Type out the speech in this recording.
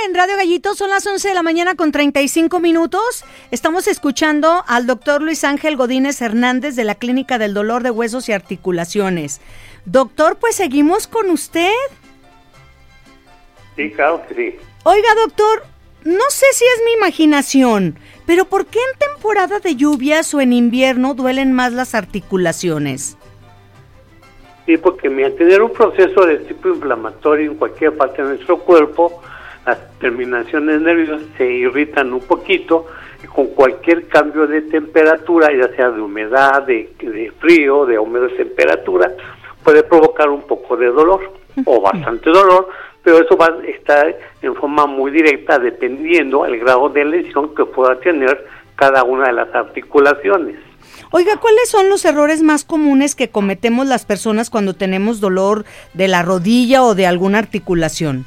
en Radio Gallito, son las 11 de la mañana con 35 minutos. Estamos escuchando al doctor Luis Ángel Godínez Hernández de la Clínica del Dolor de Huesos y Articulaciones. Doctor, pues seguimos con usted. Sí, claro que sí. Oiga, doctor, no sé si es mi imaginación, pero ¿por qué en temporada de lluvias o en invierno duelen más las articulaciones? Sí, porque al tener un proceso de tipo inflamatorio en cualquier parte de nuestro cuerpo, las terminaciones nerviosas se irritan un poquito y con cualquier cambio de temperatura, ya sea de humedad, de frío, de aumento de temperatura, puede provocar un poco de dolor o bastante dolor, pero eso va a estar en forma muy directa dependiendo del grado de lesión que pueda tener cada una de las articulaciones. Oiga, ¿cuáles son los errores más comunes que cometemos las personas cuando tenemos dolor de la rodilla o de alguna articulación?